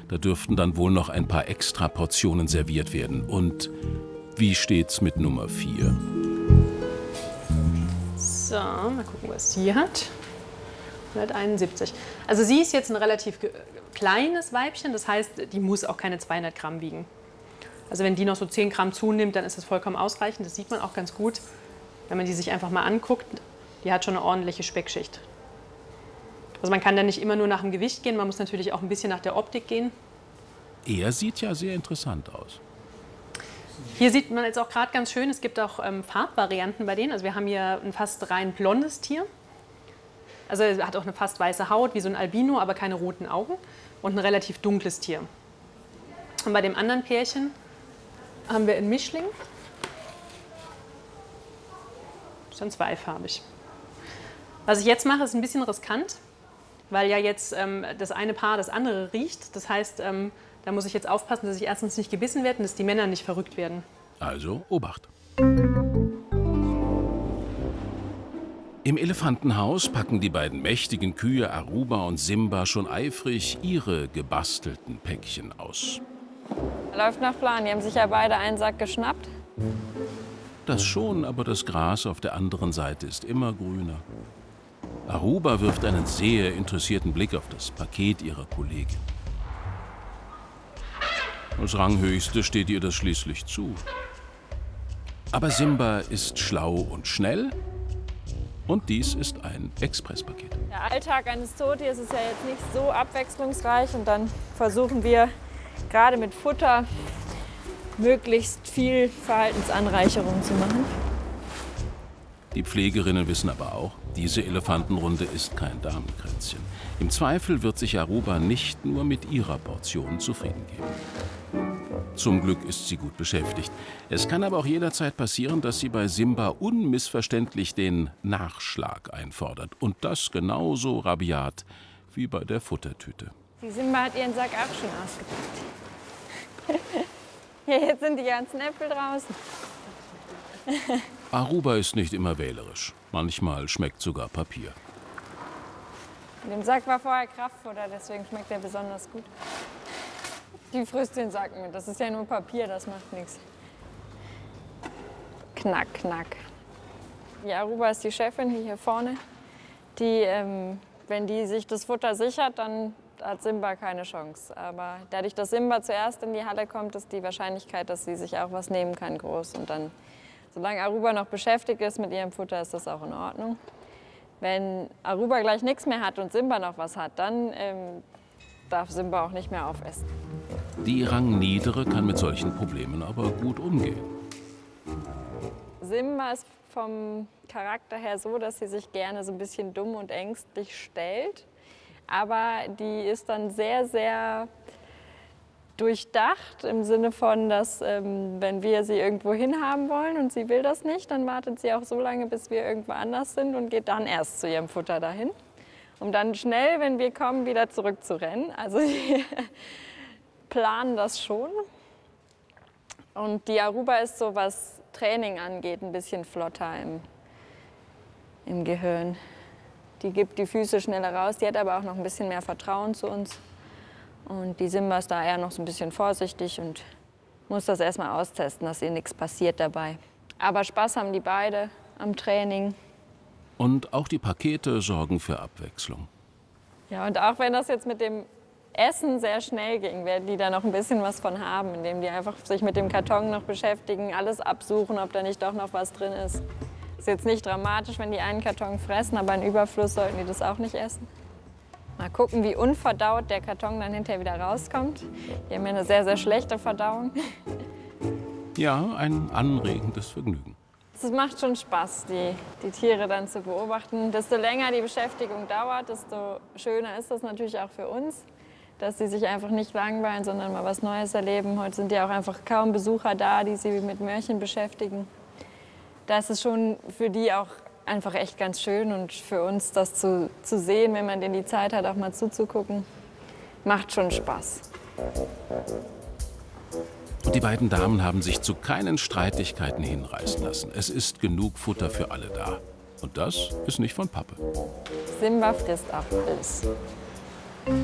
Da dürften dann wohl noch ein paar extra Portionen serviert werden. Und wie steht's mit Nummer 4? So, mal gucken, was sie hat. 171. Also sie ist jetzt ein relativ kleines Weibchen, das heißt, die muss auch keine 200 Gramm wiegen. Also wenn die noch so 10 Gramm zunimmt, dann ist das vollkommen ausreichend. Das sieht man auch ganz gut, wenn man die sich einfach mal anguckt. Die hat schon eine ordentliche Speckschicht. Also man kann da nicht immer nur nach dem Gewicht gehen, man muss natürlich auch ein bisschen nach der Optik gehen. Er sieht ja sehr interessant aus. Hier sieht man jetzt auch gerade ganz schön, es gibt auch Farbvarianten bei denen. Also wir haben hier ein fast rein blondes Tier. Also er hat auch eine fast weiße Haut, wie so ein Albino, aber keine roten Augen. Und ein relativ dunkles Tier. Und bei dem anderen Pärchen haben wir einen Mischling. Ist dann zweifarbig. Was ich jetzt mache, ist ein bisschen riskant, weil ja jetzt das eine Paar das andere riecht. Das heißt, da muss ich jetzt aufpassen, dass ich erstens nicht gebissen werde und dass die Männer nicht verrückt werden. Also Obacht. Im Elefantenhaus packen die beiden mächtigen Kühe Aruba und Simba schon eifrig ihre gebastelten Päckchen aus. Läuft nach Plan. Die haben sich ja beide einen Sack geschnappt. Das schon, aber das Gras auf der anderen Seite ist immer grüner. Aruba wirft einen sehr interessierten Blick auf das Paket ihrer Kollegin. Als Ranghöchste steht ihr das schließlich zu. Aber Simba ist schlau und schnell. Und dies ist ein Expresspaket. Der Alltag eines Zootiers ist ja jetzt nicht so abwechslungsreich. Und dann versuchen wir gerade mit Futter möglichst viel Verhaltensanreicherung zu machen. Die Pflegerinnen wissen aber auch, diese Elefantenrunde ist kein Damenkränzchen. Im Zweifel wird sich Aruba nicht nur mit ihrer Portion zufrieden geben. Zum Glück ist sie gut beschäftigt. Es kann aber auch jederzeit passieren, dass sie bei Simba unmissverständlich den Nachschlag einfordert. Und das genauso rabiat wie bei der Futtertüte. Die Simba hat ihren Sack auch schon ausgepackt. Ja, jetzt sind die ganzen Äpfel draußen. Aruba ist nicht immer wählerisch. Manchmal schmeckt sogar Papier. In dem Sack war vorher Kraftfutter, deswegen schmeckt er besonders gut. Die frisst den Sack mit. Das ist ja nur Papier, das macht nichts. Knack, knack. Die Aruba ist die Chefin hier vorne. Die, wenn die sich das Futter sichert, dann hat Simba keine Chance. Aber dadurch, dass Simba zuerst in die Halle kommt, ist die Wahrscheinlichkeit, dass sie sich auch was nehmen kann, groß. Und dann, solange Aruba noch beschäftigt ist mit ihrem Futter, ist das auch in Ordnung. Wenn Aruba gleich nichts mehr hat und Simba noch was hat, dann darf Simba auch nicht mehr aufessen. Die Rangniedere kann mit solchen Problemen aber gut umgehen. Simba ist vom Charakter her so, dass sie sich gerne so ein bisschen dumm und ängstlich stellt. Aber die ist dann sehr, sehr durchdacht im Sinne von, dass wenn wir sie irgendwo hinhaben wollen und sie will das nicht, dann wartet sie auch so lange, bis wir irgendwo anders sind und geht dann erst zu ihrem Futter dahin, um dann schnell, wenn wir kommen, wieder zurückzurennen. Also sie planen das schon. Und die Aruba ist so, was Training angeht, ein bisschen flotter im Gehirn. Die gibt die Füße schneller raus, die hat aber auch noch ein bisschen mehr Vertrauen zu uns. Und die Simba ist da eher noch so ein bisschen vorsichtig und muss das erstmal austesten, dass ihr nichts passiert dabei. Aber Spaß haben die beide am Training. Und auch die Pakete sorgen für Abwechslung. Ja, und auch wenn das jetzt mit dem Essen sehr schnell ging, werden die da noch ein bisschen was von haben, indem die einfach sich mit dem Karton noch beschäftigen, alles absuchen, ob da nicht doch noch was drin ist. Ist jetzt nicht dramatisch, wenn die einen Karton fressen, aber im Überfluss sollten die das auch nicht essen. Mal gucken, wie unverdaut der Karton dann hinterher wieder rauskommt. Die haben ja eine sehr, sehr schlechte Verdauung. Ja, ein anregendes Vergnügen. Es macht schon Spaß, die Tiere dann zu beobachten. Desto länger die Beschäftigung dauert, desto schöner ist das natürlich auch für uns, dass sie sich einfach nicht langweilen, sondern mal was Neues erleben. Heute sind ja auch einfach kaum Besucher da, die sie mit Möhrchen beschäftigen. Das ist schon für die auch einfach echt ganz schön und für uns das zu sehen, wenn man denen die Zeit hat, auch mal zuzugucken, macht schon Spaß. Und die beiden Damen haben sich zu keinen Streitigkeiten hinreißen lassen. Es ist genug Futter für alle da. Und das ist nicht von Pappe. Simba frisst auch alles.